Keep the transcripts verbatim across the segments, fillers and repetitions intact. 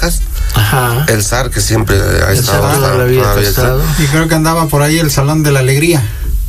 Zacatecas. Ajá. El zar, que siempre ha El estado. zar hasta- la vida todavía está. estado. Y creo que andaba por ahí el Salón de la Alegría.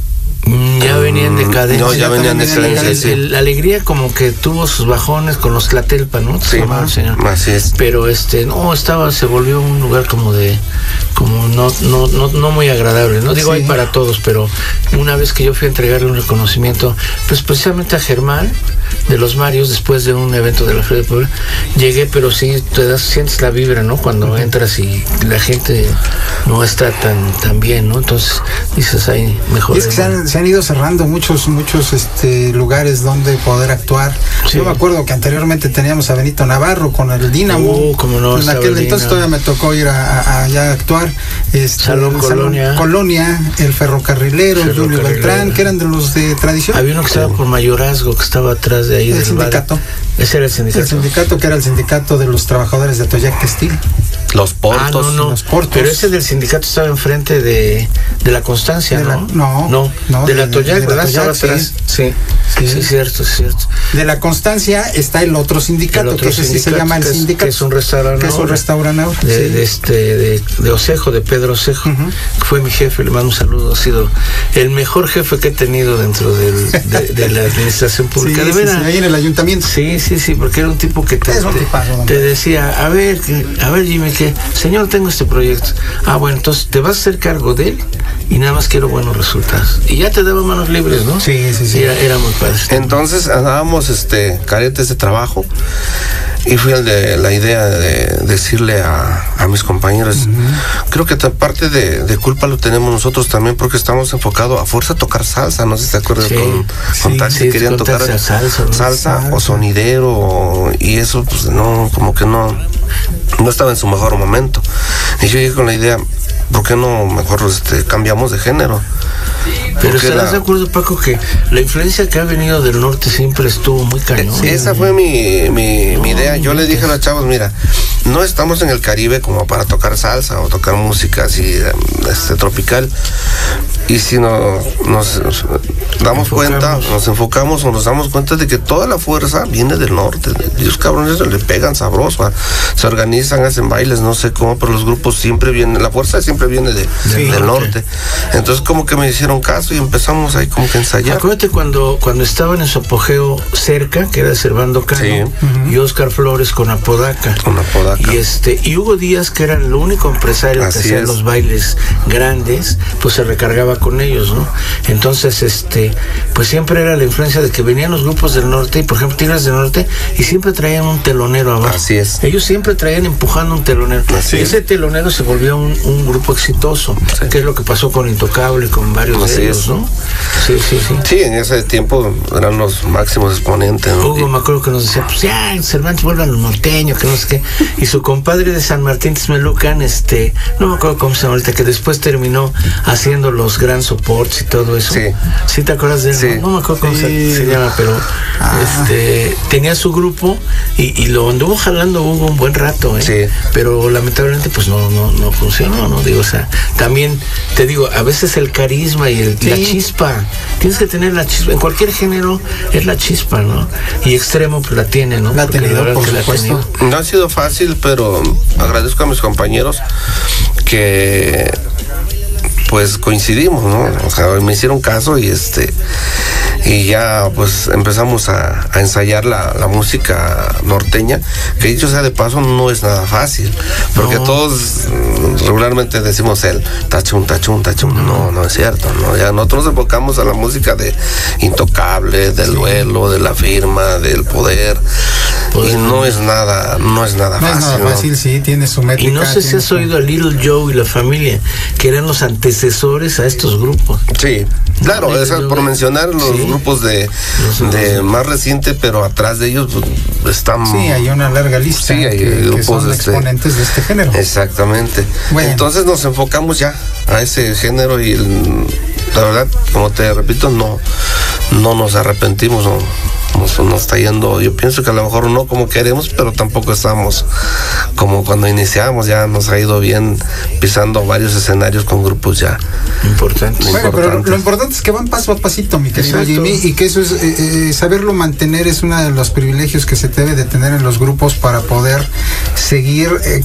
Mm, Ya venían de cadencia. No, ya venían de cadencia, sí. El- La alegría como que tuvo sus bajones con los Tlatelpa, ¿no? Sí, Se llamaba el señor. así es. Pero este, no, estaba, se volvió un lugar como de, como no, no, no, no muy agradable, no digo Sí. hay para todos, pero una vez que yo fui a entregarle un reconocimiento, pues precisamente a Germán de los Marios, después de un evento de la Feria de Puebla, llegué, pero sí te das, sientes la vibra, ¿no? Cuando entras y la gente no está tan, tan bien, ¿no? Entonces dices, ahí mejor. Y es que se han, se han ido cerrando muchos, muchos este, lugares donde poder actuar. Sí. Yo me acuerdo que anteriormente teníamos a Benito Navarro con el Dínamo. Uh, cómo no, en estaba aquel el entonces Dínamo. todavía me tocó ir a, a- allá a actuar. Este, Salón el Colonia. Colonia, el Ferrocarrilero, Julio Ferrocarrilero. Beltrán, que eran de los de tradición. Había uno que estaba por mayorazgo, que estaba atrás de ahí. El del bar. sindicato. Ese era el sindicato. El sindicato, que era el sindicato de los trabajadores de Atoyac Textil. Los Ah, portos. no, no. los portos. Pero ese del sindicato estaba enfrente de, de la Constancia, De la- ¿no? no, no. no, de de- la Toyac, de la ¿verdad? Toyac, Estaba atrás. Sí. Sí. Sí, cierto, sí, cierto. De la Constancia está el otro sindicato, El otro que ese sí se sindicato, llama el que es- sindicato. que es un restaurante Que es un ahora. restaurante ahora, De, sí. de este de, de Osejo, de Pedro Osejo, Ujú. que fue mi jefe, le mando un saludo. Ha sido el mejor jefe que he tenido dentro del, de, de la administración pública. Sí, de sí, veras. sí, ahí en el ayuntamiento. Sí, sí, sí, porque era un tipo que te, Es un te, tipazo, don te Pedro. decía, a ver, que- a ver, Jimmy, que señor, tengo este proyecto. Ah, bueno, entonces te vas a hacer cargo de él y nada más quiero buenos resultados. Y ya te daba manos libres, ¿no? Sí, sí, sí. Era, era muy padre. Entonces andábamos este caretes de trabajo y fui al de la idea de decirle a, a mis compañeros, creo que ta- parte de, de culpa lo tenemos nosotros también porque estamos enfocados a fuerza a tocar salsa, no sé si te acuerdas Sí, con, con sí, Taxi, sí, querían con tocar Taxi, salsa, ¿no? salsa Salsa. o sonidero o- y eso pues no, como que no, no estaba en su mejor momento. Y yo llegué con la idea, ¿por qué no mejor este, cambiamos de género? Pero Porque estarás la- de acuerdo, Paco, que la influencia que ha venido del norte siempre estuvo muy cañón. Esa fue mi, mi, mi idea. Yo le dije a los chavos, mira, no estamos en el Caribe como para tocar salsa o tocar música así este, tropical. Y si no, nos damos Enfocamos. cuenta, nos enfocamos o nos damos cuenta de que toda la fuerza viene del norte. Dios cabrones le pegan sabroso, ¿va? Se organizan, hacen bailes, no sé cómo, pero los grupos siempre vienen, la fuerza siempre viene de, Sí. del norte. Entonces como que me hicieron caso y empezamos ahí como que a ensayar. Acuérdate cuando, cuando estaban en su apogeo cerca, que era Servando Cano, Sí. y Oscar Flores con Apodaca. Con Apodaca. Y este, y Hugo Díaz, que era el único empresario Así que hacía es. los bailes grandes, pues se recargaba con ellos, ¿no? Entonces, este, pues siempre era la influencia de que venían los grupos del norte, y por ejemplo Tigres del Norte, y siempre traían un telonero abajo. Así es. Ellos siempre traían empujando un telonero. Así y es. ese telonero se volvió un, un grupo exitoso, Sí. que es lo que pasó con Intocable, con varios Así de ellos, es. ¿no? Sí, sí, sí. Sí, en ese tiempo eran los máximos exponentes, ¿no? Hugo me acuerdo que nos decía, pues ya, Cervantes vuelve a los norteños, que no sé qué. Y su compadre de San Martín Texmelucan, este, no me acuerdo cómo se llama ahorita, que después terminó haciendo los gran supports y todo eso. Sí. ¿Sí te acuerdas de él? Sí. No, no me acuerdo cómo Sí. se, se llama, pero Ah. este tenía su grupo y, y lo anduvo jalando Hugo un buen rato, ¿eh? Sí. Pero lamentablemente pues no, no, no funcionó, ¿no? Digo, o sea, también te digo, a veces el carisma y el, Sí. la chispa, tienes que tener la chispa, en cualquier género es la chispa, ¿no? Y Extremo pues la tiene, ¿no? La ha Porque tenido, verdad por que la ha supuesto. tenido. No ha sido fácil, pero agradezco a mis compañeros que pues coincidimos, ¿no? O sea, me hicieron caso y este y ya pues empezamos a, a ensayar la, la música norteña, que dicho sea de paso no es nada fácil, porque No. todos mm, regularmente decimos el tachun, tachun, tachun, no, no es cierto, ¿no? Ya nosotros nos enfocamos a la música de Intocable, del duelo, de la firma, del poder, Poder. y no es nada, no es nada No es fácil, nada ¿no? fácil, sí, tiene su métrica. Y no sé si tiene has su- oído a Little Joe y la familia, que eran los antecesores a estos grupos. Sí, claro, No, eso yo- por mencionar los sí. grupos de, Los- de más reciente, pero atrás de ellos pues, están... Sí, hay una larga lista Sí, hay que, que grupos son de este- exponentes de este género. Exactamente. Bueno. Entonces nos enfocamos ya a ese género y el- la verdad, como te repito, no, no nos arrepentimos, no, nos, nos está yendo, yo pienso que a lo mejor no como queremos, pero tampoco estamos como cuando iniciamos, ya nos ha ido bien pisando varios escenarios con grupos ya. Importante. Muy Bueno, pero lo, importante. lo importante es que van paso a pasito, mi querido Exacto. Jimmy, y que eso es, eh, eh, saberlo mantener es uno de los privilegios que se debe de tener en los grupos para poder seguir eh,